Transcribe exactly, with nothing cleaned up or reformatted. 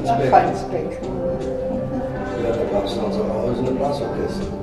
Nach Falsbeck. Falsbeck. Ja, da gab es dann so auch eine Blasorchester.